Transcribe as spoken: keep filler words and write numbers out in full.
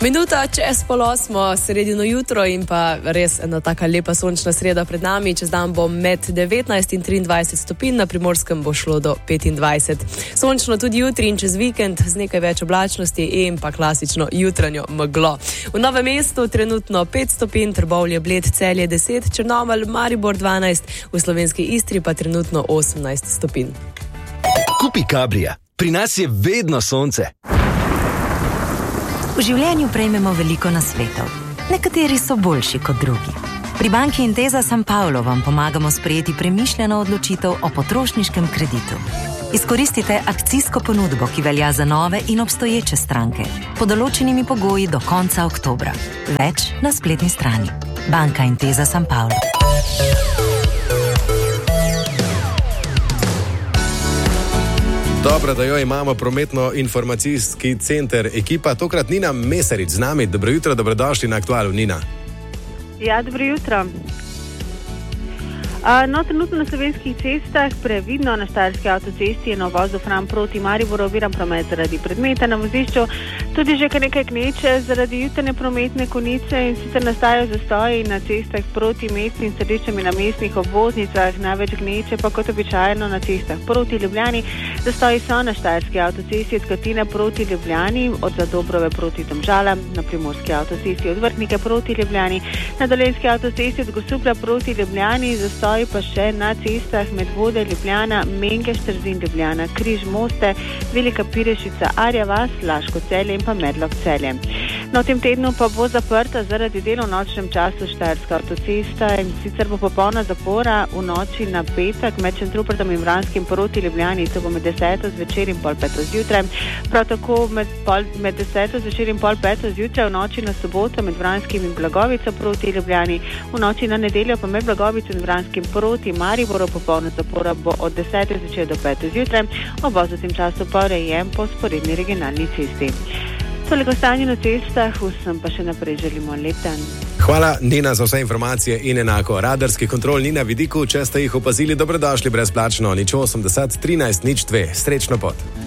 Minuta čez pol osmo, sredino jutro in pa res ena taka lepa sončna sreda pred nami. Čez dan bo med devetnajst in triindvajset stopinj, na Primorskem bo šlo do petindvajset. Sončno tudi jutri in čez vikend z nekaj več oblačnosti in pa klasično jutranjo meglo. V Novem mestu trenutno pet stopinj, Trbovlje, Bled, Celje deset, Črnomelj, Maribor dvanajst, v Slovenski Istri pa trenutno osemnajst stopinj. Kupi Cabrija. Pri nas je vedno sonce. V življenju prejmemo veliko nasvetov. Nekateri so boljši kot drugi. Pri banki Intesa San Paolo vam pomagamo sprejeti premišljeno odločitev o potrošniškem kreditu. Izkoristite akcijsko ponudbo, ki velja za nove in obstoječe stranke, pod določenimi pogoji do konca oktobra. Več na spletni strani. Banka Intesa San Paolo. Dobro, da jo imamo prometno-informacijski center. Ekipa, tokrat Nina Mesarič z nami. Dobro jutro, dobrodošli na Aktualu, Nina. Ja, dobro jutro. Uh, no, trenutno na slovenskih cestah previdno. Na Štajerski avtocesti je na uvozu Fran proti Mariboru oviran promet zaradi predmeta na vozišču. Tudi že kar nekaj gneče zaradi jutranje prometne konice in sicer nastajajo zastoji na cestah proti mestnim središčem in na mestnih obvoznicah. Največ gneče pa kot običajno na cestah proti Ljubljani. Zastoji so na Štajerski avtocesti od Katina proti Ljubljani, od Zadobrove proti Domžalam, na Primorski avtocesti od Vrhnike proti Ljubljani, na Dolenjski avtocesti od Gosupra proti Ljubljani, zastoji pa še na cestah Medvode, Ljubljana, Mengeš, Trzin, Ljubljana, Križ, Moste, Velika Pirešica, Arja vas, Laško Celje in pa Medlog Celje. No, v tem tednu pa bo zaprta zaradi dela v nočnem času Štajerska avtocesta in sicer bo popolna zapora v noči na petek med Šentrupertom in Vranskim proti Ljubljani, to bo med deseto zvečer in pol peto zjutraj. Prav tako med, pol, med deseto zvečer in pol peto zjutraj v noči na soboto med Vranskim in Blagovico proti Ljubljani, v noči na nedeljo pa med Blagovico in Vranskim proti Mariboru. Popolna zapora bo od desete zvečer do pete zjutraj, obvoz v tem času pa urejen po sporedni regionalni cesti. Toliko stanje na cestah, vsem pa še naprej želimo lep dan. Hvala, Nina, za vse informacije in enako. Radarski kontrol ni na vidiku, če ste jih opazili, dobrodošli brezplačno, nič osemdeset, trinajst, nič dve. Srečno pot.